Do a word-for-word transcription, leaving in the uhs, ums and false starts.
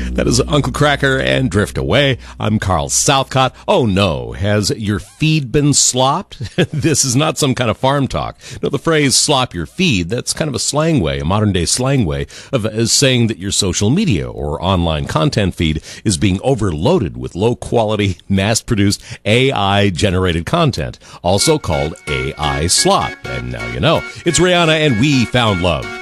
That is Uncle Cracker and Drift Away. I'm Carl Southcott. Oh no, has your feed been slopped? This is not some kind of farm talk. No, the phrase slop your feed, that's kind of a slang way, a modern day slang way of uh, saying that your social media or online content feed is being overloaded with low quality, mass produced A I generated content, also called A I slop. And now you know. It's Rihanna and We Found Love.